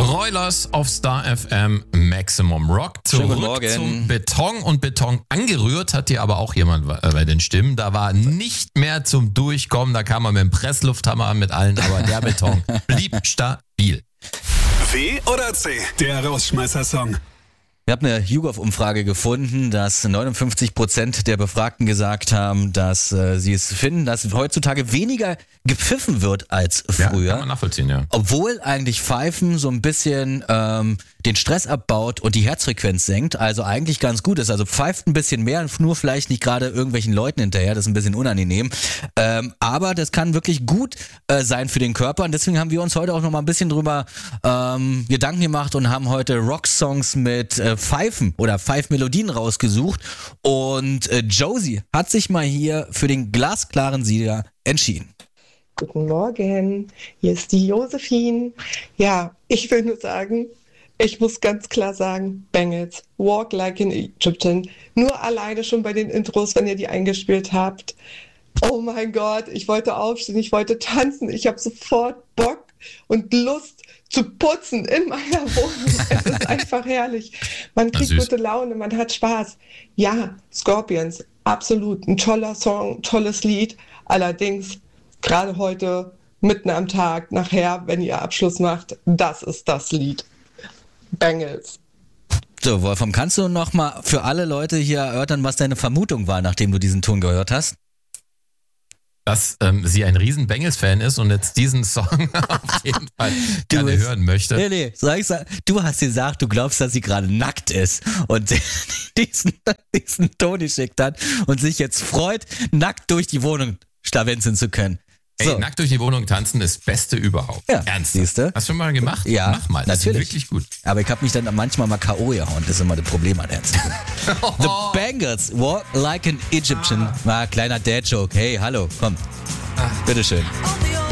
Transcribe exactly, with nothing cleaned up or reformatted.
Broilers auf Star F M Maximum Rock. Schönen guten Zurück Morgen. zum Beton und Beton angerührt hat hier aber auch jemand bei den Stimmen. Da war nicht mehr zum Durchkommen, da kam man mit dem Presslufthammer an mit allen, aber der Beton blieb stabil. W oder C? Der Rausschmeißer-Song. Wir haben eine YouGov-Umfrage gefunden, dass neunundfünfzig Prozent der Befragten gesagt haben, dass äh, sie es finden, dass heutzutage weniger gepfiffen wird als früher. Ja, kann man nachvollziehen, ja. Obwohl eigentlich Pfeifen so ein bisschen ähm, den Stress abbaut und die Herzfrequenz senkt, also eigentlich ganz gut ist. Also pfeift ein bisschen mehr, nur vielleicht nicht gerade irgendwelchen Leuten hinterher, das ist ein bisschen unangenehm. Ähm, aber das kann wirklich gut äh, sein für den Körper und deswegen haben wir uns heute auch noch mal ein bisschen drüber ähm, Gedanken gemacht und haben heute Rocksongs mit äh, Pfeifen oder Pfeifmelodien rausgesucht und äh, Josie hat sich mal hier für den glasklaren Sieger entschieden. Guten Morgen, hier ist die Josephine. Ja, ich will nur sagen, ich muss ganz klar sagen, Bangles, Walk Like an Egyptian. Nur alleine schon bei den Intros, wenn ihr die eingespielt habt. Oh mein Gott, ich wollte aufstehen, ich wollte tanzen, ich habe sofort Bock und Lust zu putzen in meiner Wohnung. Es ist einfach herrlich. Man kriegt gute Laune, man hat Spaß. Ja, Scorpions, absolut ein toller Song, tolles Lied. Allerdings gerade heute, mitten am Tag, nachher, wenn ihr Abschluss macht, das ist das Lied. Bangles. So, Wolfram, kannst du noch mal für alle Leute hier erörtern, was deine Vermutung war, nachdem du diesen Ton gehört hast? Dass ähm, sie ein riesen Bengals-Fan ist und jetzt diesen Song auf jeden Fall gerne bist, hören möchte. Nee, nee, sag ich, sag, du hast gesagt, du glaubst, dass sie gerade nackt ist und diesen, diesen Ton geschickt hat und sich jetzt freut, nackt durch die Wohnung schlawenzeln zu können. So. Ey, nackt durch die Wohnung tanzen ist das Beste überhaupt. Ja, ernst. Siehste? Hast du schon mal gemacht? Ja, Mach mal, das natürlich. ist wirklich gut. Aber ich habe mich dann manchmal mal K O gehauen, das ist immer das Problem an Ernst. The Bangles, Walk Like an Egyptian. War ein kleiner Dad-Joke. Hey, hallo, komm. Bitteschön.